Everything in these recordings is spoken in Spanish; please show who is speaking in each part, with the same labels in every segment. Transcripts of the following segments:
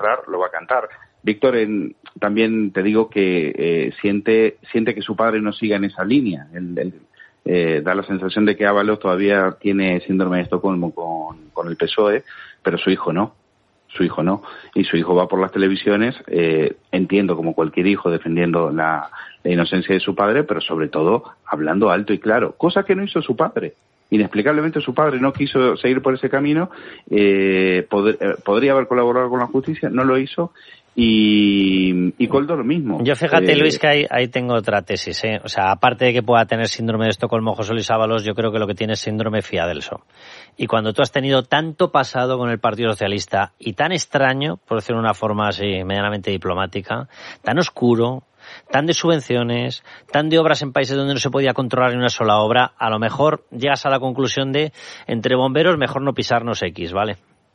Speaker 1: lo va a cantar. Víctor, también te digo que siente que su padre no siga en esa línea. Da la sensación de que Ábalos todavía tiene síndrome de Estocolmo con el PSOE, pero su hijo no. Y su hijo va por las televisiones, entiendo, como cualquier hijo, defendiendo la inocencia de su padre, pero sobre todo hablando alto y claro, cosa que no hizo su padre. Inexplicablemente su padre no quiso seguir por ese camino, podría haber colaborado con la justicia, no lo hizo. Y Koldo lo mismo.
Speaker 2: Yo fíjate, Luis, que ahí tengo otra tesis, ¿eh? O sea, aparte de que pueda tener síndrome de Estocolmo José Luis Ábalos, yo creo que lo que tiene es síndrome Fiadelso. Y cuando tú has tenido tanto pasado con el Partido Socialista y tan extraño, por decirlo de una forma así medianamente diplomática, tan oscuro, tan de subvenciones, tan de obras en países donde no se podía controlar ni una sola obra, a lo mejor llegas a la conclusión de, entre bomberos, mejor no pisarnos X, ¿vale?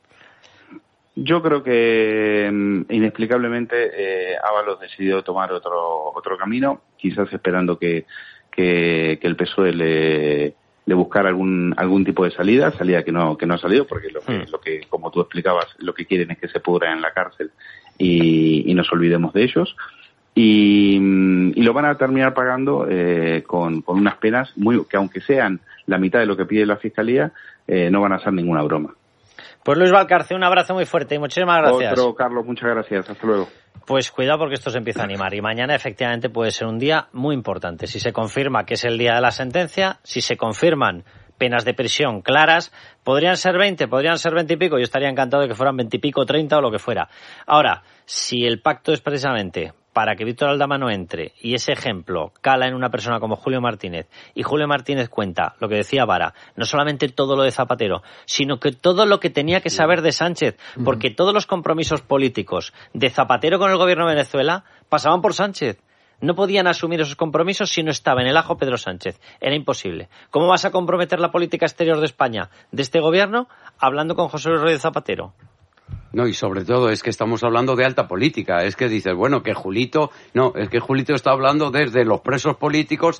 Speaker 1: Yo creo que inexplicablemente Ábalos decidió tomar otro camino, quizás esperando que el PSOE le buscara algún tipo de salida que no ha salido, porque lo que como tú explicabas, lo que quieren es que se pudra en la cárcel y nos olvidemos de ellos. Y lo van a terminar pagando con unas penas que, aunque sean la mitad de lo que pide la Fiscalía, no van a ser ninguna broma.
Speaker 2: Pues Luis Valcarce, un abrazo muy fuerte y muchísimas gracias.
Speaker 1: Otro, Carlos, muchas gracias. Hasta luego.
Speaker 2: Pues cuidado porque esto se empieza a animar y mañana efectivamente puede ser un día muy importante. Si se confirma que es el día de la sentencia, si se confirman penas de prisión claras, podrían ser 20, podrían ser 20 y pico. Yo estaría encantado de que fueran 20 y pico, 30 o lo que fuera. Ahora, si el pacto es precisamente para que Víctor Aldama no entre y ese ejemplo cala en una persona como Julio Martínez y Julio Martínez cuenta lo que decía Vara, no solamente todo lo de Zapatero, sino que todo lo que tenía que saber de Sánchez, porque todos los compromisos políticos de Zapatero con el gobierno de Venezuela pasaban por Sánchez. No podían asumir esos compromisos si no estaba en el ajo Pedro Sánchez. Era imposible. ¿Cómo vas a comprometer la política exterior de España, de este gobierno, hablando con José Luis Rodríguez Zapatero?
Speaker 3: No, y sobre todo es que estamos hablando de alta política. Es que dices, bueno, que Julito... No, es que Julito está hablando desde los presos políticos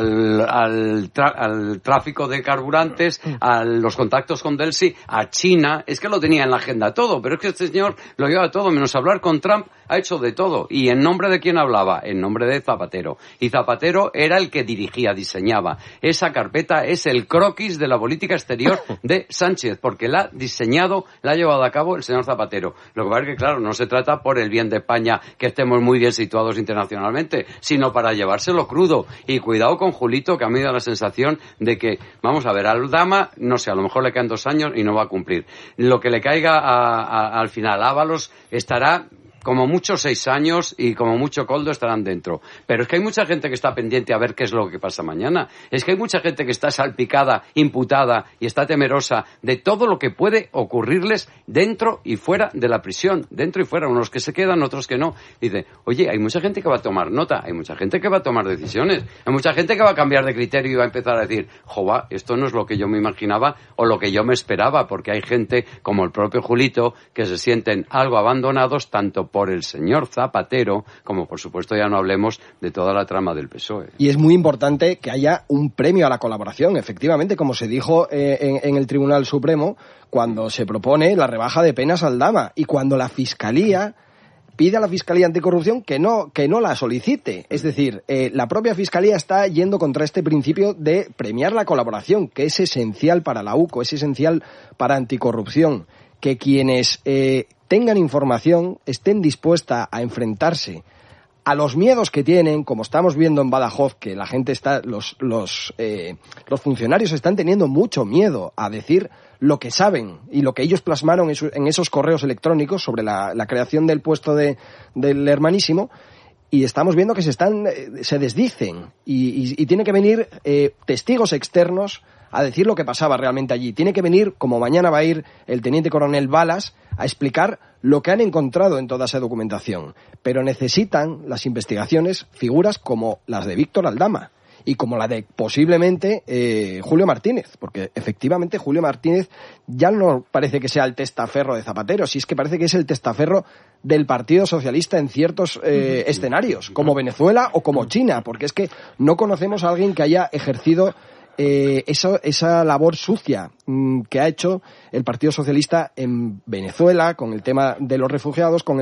Speaker 3: al tráfico de carburantes, a los contactos con Delcy, a China. Es que lo tenía en la agenda todo, pero es que este señor lo lleva todo, menos hablar con Trump, ha hecho de todo. ¿Y en nombre de quién hablaba? En nombre de Zapatero. Y Zapatero era el que dirigía, diseñaba. Esa carpeta es el croquis de la política exterior de Sánchez, porque la ha diseñado, la ha llevado a cabo el señor Zapatero. Lo que pasa es que, claro, no se trata por el bien de España que estemos muy bien situados internacionalmente, sino para llevárselo crudo. Y cuidado con Julito, que a mí me da la sensación de que, vamos a ver, al Dama, no sé, a lo mejor le quedan 2 años y no va a cumplir. Lo que le caiga al final, Ábalos estará como mucho 6 años y como mucho Koldo estarán dentro. Pero es que hay mucha gente que está pendiente a ver qué es lo que pasa mañana. Es que hay mucha gente que está salpicada, imputada y está temerosa de todo lo que puede ocurrirles dentro y fuera de la prisión. Dentro y fuera, unos que se quedan, otros que no. Dice, oye, hay mucha gente que va a tomar nota, hay mucha gente que va a tomar decisiones, hay mucha gente que va a cambiar de criterio y va a empezar a decir, jova, esto no es lo que yo me imaginaba o lo que yo me esperaba, porque hay gente como el propio Julito que se sienten algo abandonados tanto por el señor Zapatero, como por supuesto ya no hablemos de toda la trama del PSOE.
Speaker 4: Y es muy importante que haya un premio a la colaboración, efectivamente, como se dijo en el Tribunal Supremo, cuando se propone la rebaja de penas al Dama y cuando la Fiscalía pide a la Fiscalía Anticorrupción que no la solicite. Es decir, la propia Fiscalía está yendo contra este principio de premiar la colaboración, que es esencial para la UCO, es esencial para anticorrupción. Que quienes tengan información estén dispuestas a enfrentarse a los miedos que tienen, como estamos viendo en Badajoz, que la gente los funcionarios están teniendo mucho miedo a decir lo que saben y lo que ellos plasmaron en esos correos electrónicos sobre la creación del puesto del Hermanísimo, y estamos viendo que se desdicen y tiene que venir testigos externos a decir lo que pasaba realmente allí. Tiene que venir, como mañana va a ir el teniente coronel Balas, a explicar lo que han encontrado en toda esa documentación. Pero necesitan las investigaciones figuras como las de Víctor Aldama y como la de posiblemente Julio Martínez, porque efectivamente Julio Martínez ya no parece que sea el testaferro de Zapatero, si es que parece que es el testaferro del Partido Socialista en ciertos escenarios, como Venezuela o como China, porque es que no conocemos a alguien que haya ejercido esa labor sucia que ha hecho el Partido Socialista en Venezuela con el tema de los refugiados, con